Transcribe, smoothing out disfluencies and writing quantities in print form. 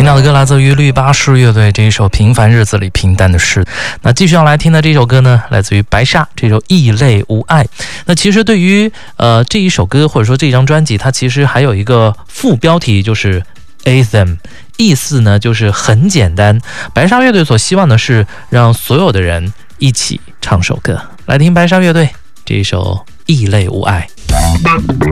到的歌来自于绿巴士乐队这一首《平凡日子里平淡的事》。那继续要来听的这首歌呢，来自于白沙这首《异类无爱》。那其实对于这一首歌或者说这张专辑，它其实还有一个副标题，就是 Athem， 意思呢就是很简单。白沙乐队所希望的是让所有的人一起唱首歌。来听白沙乐队这一首《异类无爱》。